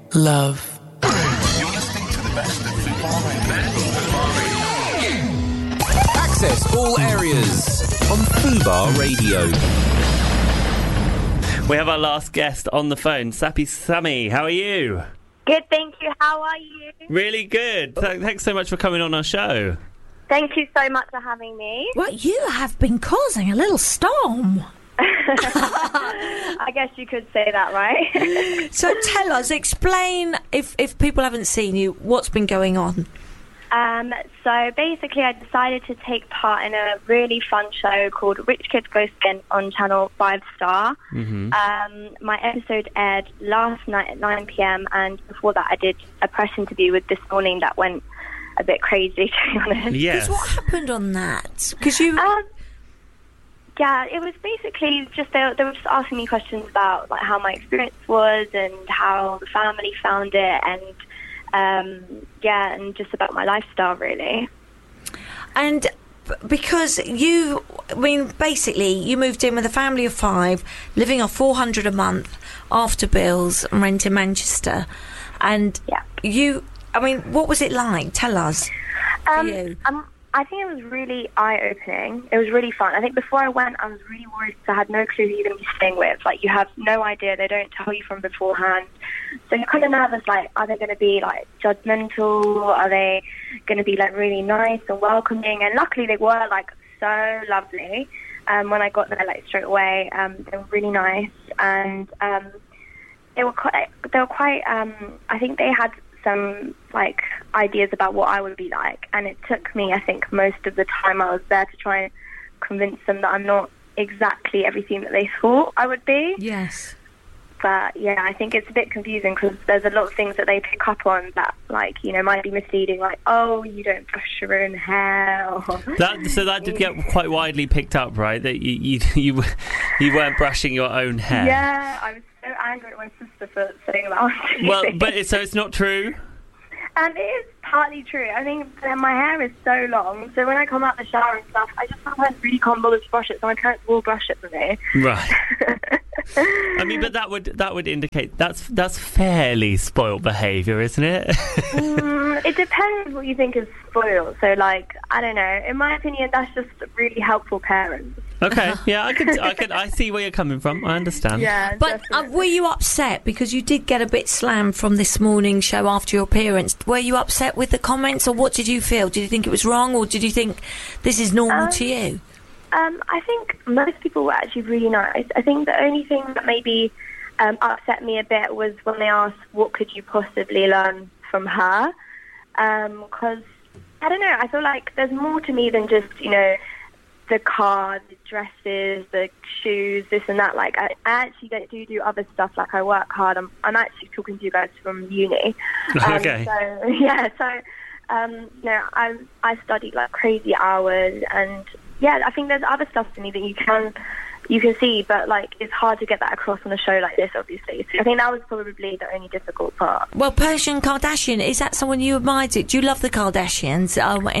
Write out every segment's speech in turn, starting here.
love. You're listening to the best of Fubar Radio. Access all areas on Fubar Radio. We have our last guest on the phone, Sappy Sammy. How are you? Good, thank you. How are you? Really good. Thanks so much for coming on our show. Thank you so much for having me. Well, you have been causing a little storm. I guess you could say that, right? So tell us, explain, if people haven't seen you, what's been going on? So basically I decided to take part in a really fun show called Rich Kids Go Skint on Channel 5 Star. Mm-hmm. My episode aired last night at 9 p.m. and before that I did a press interview with This Morning that went a bit crazy, to be honest. Yes. Because what happened on that? Because you... Yeah, it was basically just they were just asking me questions about like how my experience was and how the family found it, and and just about my lifestyle, really. And because basically you moved in with a family of 5, living on $400 a month after bills and rent in Manchester, and what was it like? Tell us. For you. I think it was really eye-opening. It was really fun. I think before I went, I was really worried because I had no clue who you're going to be staying with. Like, you have no idea. They don't tell you from beforehand. So you're kind of nervous, like, are they going to be, like, judgmental? Are they going to be, like, really nice and welcoming? And luckily they were, like, so lovely. When I got there, like, straight away, they were really nice. And they were quite, I think they had some like ideas about what I would be like, and it took me, I think, most of the time I was there to try and convince them that I'm not exactly everything that they thought I would be. Yes. But yeah, I think it's a bit confusing because there's a lot of things that they pick up on that, like, you know, might be misleading, like, oh, you don't brush your own hair. So that did get quite widely picked up, right? That you weren't brushing your own hair. Yeah, I was so angry at my sister for saying that. Well, but so it's not true. And it is partly true. I think my hair is so long, so when I come out the shower and stuff, I just sometimes really can't bother to brush it, so my parents will brush it for me. Right. I mean, but that would indicate that's fairly spoiled behaviour, isn't it? It depends what you think is spoiled. So, like, I don't know. In my opinion, that's just really helpful parents. Okay, yeah, I see where you're coming from. I understand. Yeah, but were you upset because you did get a bit slammed from This Morning show after your appearance? Were you upset with the comments, or what did you feel? Did you think it was wrong, or did you think this is normal to you? I think most people were actually really nice. I think the only thing that maybe upset me a bit was when they asked, what could you possibly learn from her? Because, I don't know, I feel like there's more to me than just, you know, the car, the dresses, the shoes, this and that. Like, I actually do other stuff. Like, I work hard. I'm actually talking to you guys from uni. Okay. So, yeah, you know, I studied, like, crazy hours, and yeah, I think there's other stuff to me that you can see, but like it's hard to get that across on a show like this, obviously. So I think that was probably the only difficult part. Well, Persian Kardashian, is that someone you admired? Do you love the Kardashians?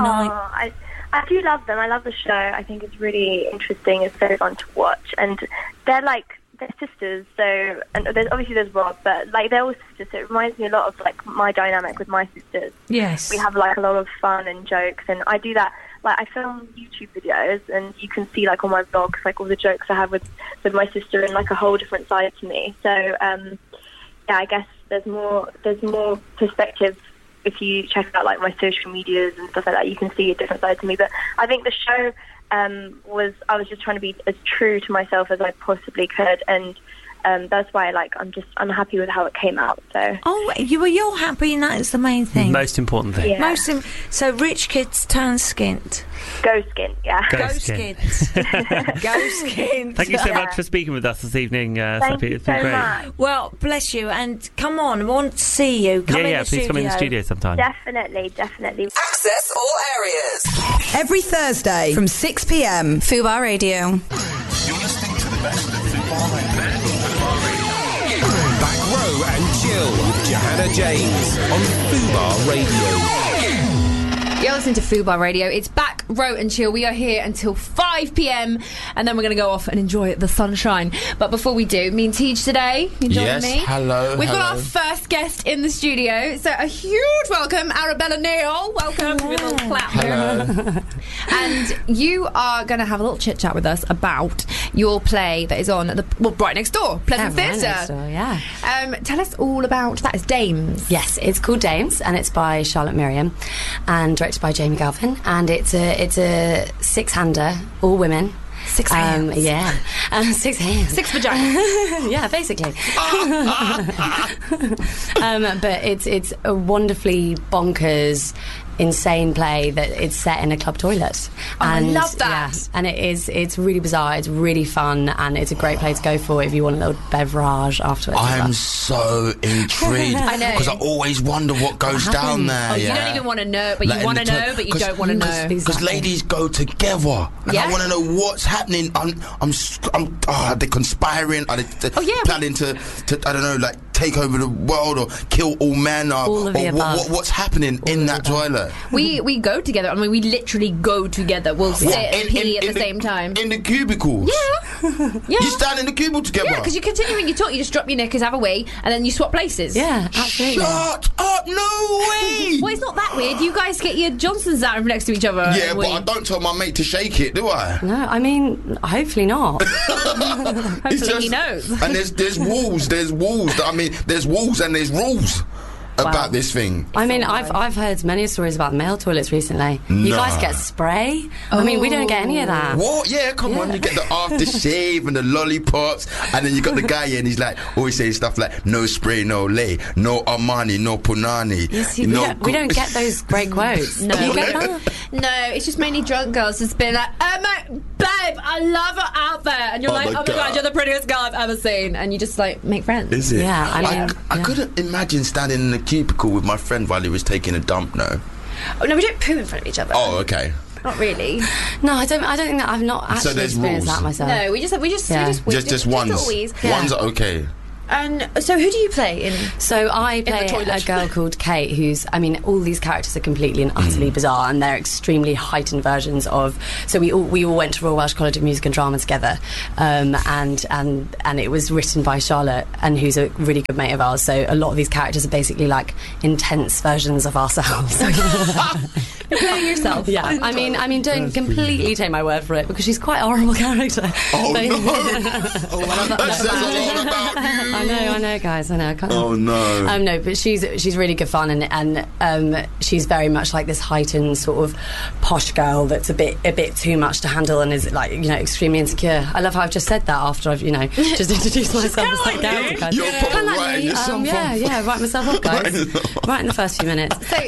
I do love them. I love the show. I think it's really interesting. It's very fun to watch, and they're sisters. So, and there's Rob, but like they're all sisters. So it reminds me a lot of like my dynamic with my sisters. Yes, we have like a lot of fun and jokes, and I do that. Like, I film YouTube videos, and you can see, like, on my vlogs, like, all the jokes I have with my sister and, like, a whole different side to me. So, yeah, I guess there's more perspective if you check out, like, my social medias and stuff like that. You can see a different side to me. But I think the show I was just trying to be as true to myself as I possibly could, and that's why, like, I'm happy with how it came out. So. Oh, you're happy, and that is the main thing. Most important thing. Yeah. So Rich Kids turn skint. Go skint, yeah. Go skint. Go skint. Thank you so much for speaking with us this evening, Thank Sophie. you It's been so great. much. Well, bless you, and come on, I want to see you. Come in the please come in the studio sometime. Definitely. Access all areas. Every Thursday from 6 p.m. Fubar Radio. You're listening to the best of Fubar Radio. Back row and chill with Johanna James on Fubar Radio. You're listening to Fubar Radio. It's back, Row and Chill. We are here until 5 p.m. and then we're going to go off and enjoy the sunshine. But before we do, me and Tej today, you joining me? Hello. We've got our first guest in the studio. So a huge welcome, Arabella Neal. Welcome. Give me a little clap here. And you are going to have a little chit chat with us about your play that is on right next door, Pleasant Theatre. Next door, yeah. Tell us all about that. It's Dames. Yes, it's called Dames, and it's by Charlotte Miriam, and directed by Jamie Galvin, and it's a six-hander, all women. 6 hands. Yeah. 6 hands. 6 vaginas. Yeah, basically. But it's a wonderfully bonkers, insane play that it's set in a club toilet. I love that. Yeah, and it's really bizarre, it's really fun, and it's a great play to go for if you want a little beverage afterwards. I'm so intrigued. I know. Because I always wonder what goes down there. Oh, you don't even want to know, but you want to know, but you don't want to know. Because ladies go together, and I want to know what's happening. Are they conspiring? Are they planning to I don't know, like take over the world or kill all men? Or what's happening in that toilet? We go together. I mean, we literally go together. We'll sit and pee at the same time. In the cubicles? Yeah. You stand in the cubicle together? Yeah, because you continue when you talk, you just drop your knickers, have a wee, and then you swap places. Yeah, absolutely. Shut up, no way! Well, it's not that weird. You guys get your Johnsons out next to each other. Yeah, but I don't tell my mate to shake it, do I? No, I mean, hopefully not. Hopefully he knows. And there's walls. I mean, there's walls and there's rules about this thing. I mean, I've heard many stories about male toilets recently. You guys get spray? I mean, we don't get any of that. What? Yeah, come on. You get the aftershave and the lollipops, and then you got the guy here and he's like, always saying stuff like, no spray, no lay, no Armani, no Punani. Yes, we don't get those great quotes. No. Do you get that? No, it's just mainly drunk girls just being like, babe, I love her outfit. And you're like, oh my God, you're the prettiest girl I've ever seen. And you just like make friends. Is it? Yeah, I couldn't imagine standing in the cubicle with my friend while he was taking a dump, no. Oh, no, we don't poo in front of each other. Oh, okay. Not really. No, I don't think that I've not actually So there's experienced rules. that myself. No, we just ones. Yeah. Ones are okay. And so who do you play in? So I play a girl called Kate who's, I mean, all these characters are completely and utterly bizarre, and they're extremely heightened versions of, so we all went to Royal Welsh College of Music and Drama together, and it was written by Charlotte, and who's a really good mate of ours, so a lot of these characters are basically like intense versions of ourselves. You're playing yourself. Yeah, I mean, don't completely take my word for it, because she's quite a horrible character. Oh, but, no! That says a lot about you! I know, guys. I know. I can't. Oh no. No, but she's really good fun, and she's very much like this heightened sort of posh girl that's a bit too much to handle, and is like, you know, extremely insecure. I love how I've just said that after I've, you know, just introduced myself as that character. Guys. You're probably writing yourself off. Yeah, write myself up, guys. Right in the first few minutes. So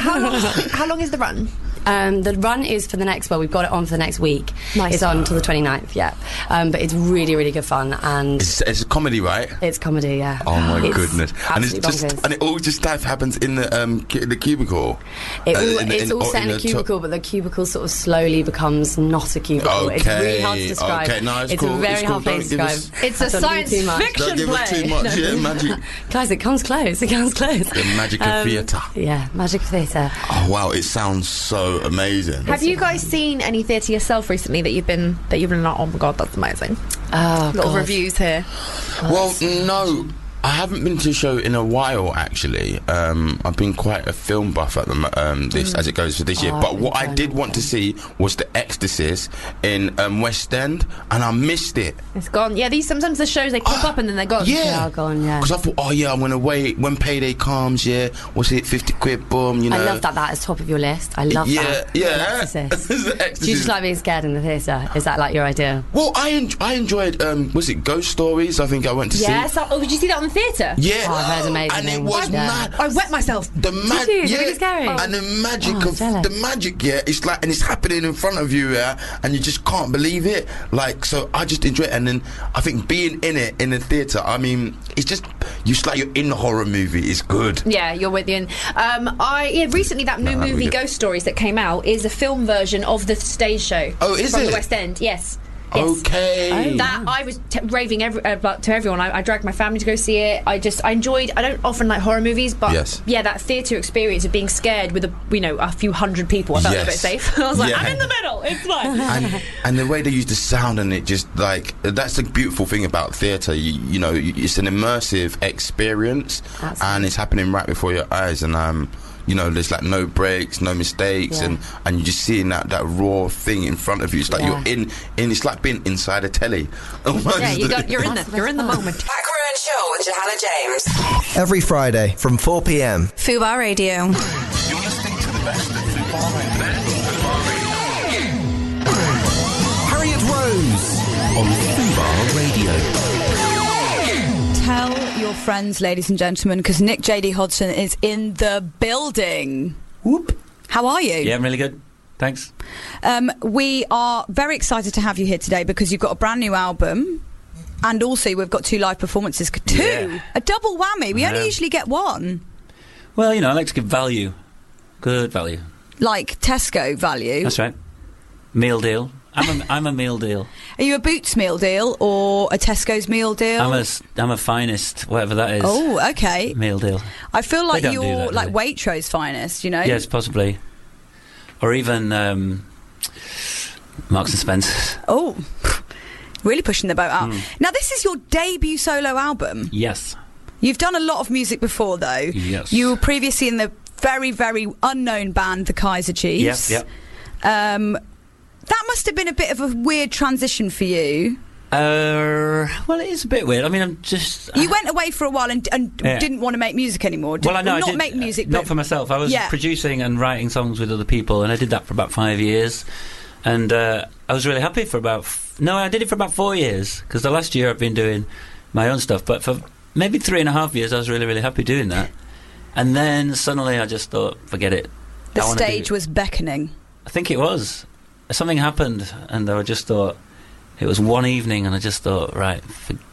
how long is the run? The run is for the next, well, we've got it on for the next week. Nice. It's on until the 29th, yeah. But it's really, really good fun, and it's a comedy, right? It's comedy, yeah. Oh my goodness! And Absolutely bonkers. and it all just happens in the cubicle. It's all set in a cubicle, but the cubicle sort of slowly becomes not a cubicle. Okay. It's really hard to describe. Okay, no, it's it's cool. a very It's cool. hard play to Don't give describe. It's a science fiction Don't give play. it too much. Yeah, magic. Guys, it comes close. It comes close. The magic of theatre. Yeah, magic of theatre. Oh wow! It sounds so amazing. Have you guys seen any theatre yourself recently that you've been like, oh my God, that's amazing? Oh, Little God. reviews here. Well, no, I haven't been to a show in a while, actually. I've been quite a film buff at the as it goes for this year. But what I did want to see was The Exorcist in West End, and I missed it. It's gone. Yeah, sometimes the shows, they pop up and then they're gone. Yeah. They are gone, yeah. Because I thought, oh yeah, I'm going to wait when payday comes, yeah. What's it, 50 quid, boom, you know. I love that is top of your list. I love that. Yeah. The Exorcist. The Exorcist. Do you just like being scared in the theatre? Is that like your idea? Well, I enjoyed, was it Ghost Stories? I think I went to see. Yeah, so, did you see that on the theatre? Yeah. Oh, I've heard amazing And it things. was mad. I wet myself. The Did you? Is it really scary? And the magic Oh, jealous. yeah, it's like, and it's happening in front of you, yeah, and you just can't believe it. Like, so I just enjoy it, and then I think being in it in the theatre, I mean, it's just it's like you're in a horror movie. It's good. Yeah, you're with you. Recently that new movie Ghost Stories that came out is a film version of the stage show. Oh, is from it? the West End? Yes. Okay. That I was raving to everyone. I dragged my family to go see it. I enjoyed. I don't often like horror movies, but yeah, that theatre experience of being scared with a few hundred people, I felt a bit safe. I was like, I'm in the middle. It's fine. And the way they use the sound and it just like that's the beautiful thing about theatre. You know, it's an immersive experience, and it's happening right before your eyes, and you know, there's like no breaks, no mistakes, and you're just seeing that raw thing in front of you. It's like you're in. It's like being inside a telly. Yeah, you're in the moment. Back Row and Show with Johanna James. Every Friday from 4 p.m. Fubar Radio. You're listening to the best of Fubar Radio. Harriet Rose on Fubar Radio. Tell your friends, ladies and gentlemen, because Nick J.D. Hodgson is in the building. Whoop. How are you? Yeah, I'm really good. Thanks. We are very excited to have you here today because you've got a brand new album, and also we've got 2 live performances. A double whammy. We only usually get one. Well, you know, I like to give value. Good value. Like Tesco value. That's right. Meal deal. I'm a meal deal. Are you a Boots meal deal or a Tesco's meal deal? I'm a Finest, whatever that is. Oh, okay. Meal deal. I feel like you're like Waitrose Finest, you know? Yes, possibly. Or even Marks and Spencer's. Oh, really pushing the boat out. Now, this is your debut solo album. Yes. You've done a lot of music before, though. Yes. You were previously in the very, very unknown band, the Kaiser Chiefs. Yep. That must have been a bit of a weird transition for you. Well, it is a bit weird. I mean, You went away for a while and didn't want to make music anymore. I did make music, not for myself. I was producing and writing songs with other people, and I did that for about 5 years. And I was really happy for I did it for about 4 years, because the last year I've been doing my own stuff. But for maybe 3.5 years, I was really, really happy doing that. And then suddenly I just thought, forget it. The stage was beckoning. I think it was. Something happened, and I just thought, it was one evening, and I just thought, right,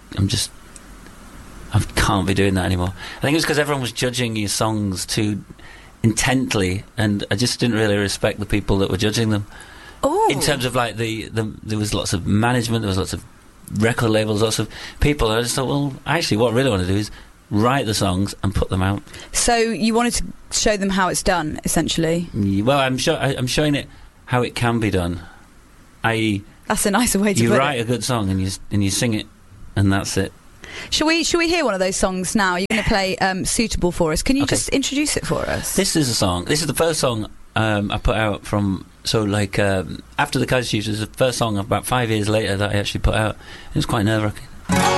I can't be doing that anymore. I think it was because everyone was judging your songs too intently, and I just didn't really respect the people that were judging them. Oh. In terms of like there was lots of management, there was lots of record labels, lots of people, and I just thought, well, actually, what I really want to do is write the songs and put them out. So you wanted to show them how it's done, essentially? Well, I'm showing it how it can be done. That's a nicer way to put it. You write a good song and you sing it, and that's it. Shall we hear one of those songs now? You're going to play Suitable for us. Can you just introduce it for us? This is a song. This is the first song I put out from... So, like, after the Kaiser Chiefs, it was the first song about 5 years later that I actually put out. It was quite nerve-wracking.